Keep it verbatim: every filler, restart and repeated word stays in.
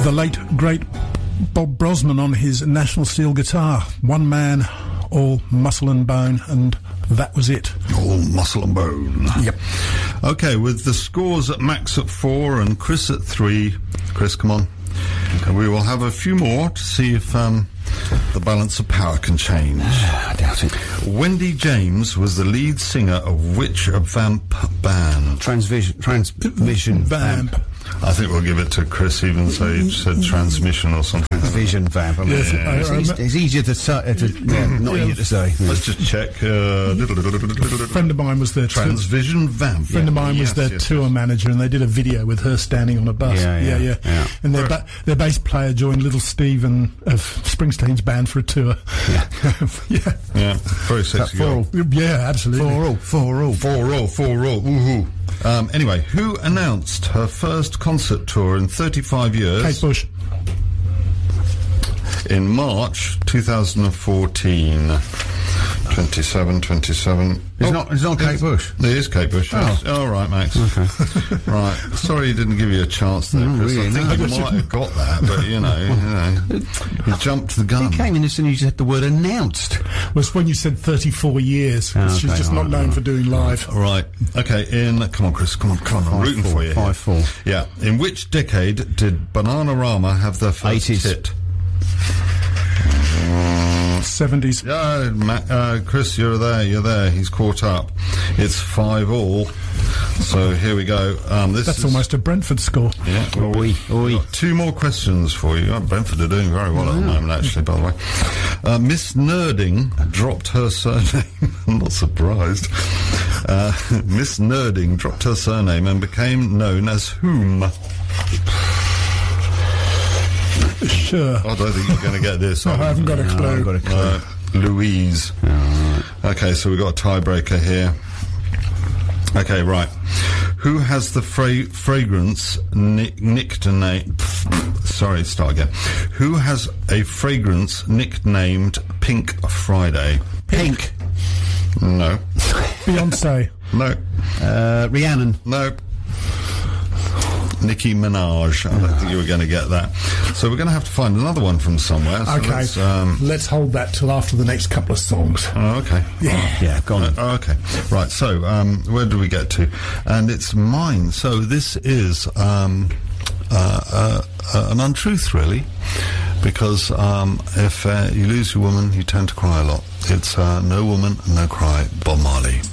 The late, great Bob Brosnan on his National Steel guitar. One man, all muscle and bone, and that was it. All muscle and bone. Yep. Okay, with the scores at Max at four and Chris at three. Chris, come on. Okay. We will have a few more to see if um, the balance of power can change. I doubt it. Wendy James was the lead singer of which vamp band? Transvision. Transvision Vamp. I think we'll give it to Chris, even though he said transmission or something. Vision vamp. I mean, Yes, yeah. I- it's, I it's, rem- it's easier to say. Uh, to, yeah, not Yeah. easier to say. Yeah. Let's just check. Uh, A friend of mine was their tour, Transvision vamp. friend of mine was Yes, their yes, tour yes. manager, and they did a video with her standing on a bus. Yeah, yeah, yeah. yeah. And their ba- their bass player joined Little Steven of Springsteen's band for a tour. Yeah. yeah, Yeah, very sexy girl. yeah, absolutely. Four all. Four all. Four all, four all, woohoo. Um, anyway, who announced her first concert tour in thirty-five years? Kate Bush. In March two thousand fourteen. twenty-seven, twenty-seven. It's Oh, not. It's not Kate Bush. It is Kate Bush. Yes. Oh. All right, Max. Okay. Right. Sorry he didn't give you a chance there, No, Chris. really, I think no. you might have got that, but, you know, you know, you jumped the gun. He came in as soon as you said the word announced. Was when you said thirty-four years. Oh, She's okay, just all not right, known all right. for doing live. Right. Okay, in... Come on, Chris. Come on, come on. I'm Five, rooting four, for you here. five, four. Yeah. In which decade did Bananarama have their first eighties. hit? seventies. Yeah, Ma- uh, Chris, you're there, you're there. He's caught up. It's five all. So here we go. Um, this That's is, almost a Brentford score. Yeah, well, Oi, oi. got two more questions for you. Oh, Brentford are doing very well at the moment, actually, by the way. Uh, Miss Nerding dropped her surname. I'm not surprised. Uh, Miss Nerding dropped her surname and became known as whom? Sure. I don't think you're going to get this. I haven't got a No, clue. I've got a clue. Uh, Louise. Okay, so we've got a tiebreaker here. Okay, right. Who has the fra- fragrance ni- nickname... Sorry, start again. Who has a fragrance nicknamed Pink Friday? Pink. No. Beyonce. No. Uh, Rhiannon. No. Nicki Minaj. I don't think you were going to get that. So we're going to have to find another one from somewhere. So Okay. let's, um, Let's hold that till after the next couple of songs. oh, okay. Yeah. Yeah, go on. Uh, okay. Right, so um, where do we get to? And it's mine. So this is um, uh, uh, uh, an untruth, really, because um, if uh, you lose your woman, you tend to cry a lot. It's uh, No Woman, No Cry, Bob Marley.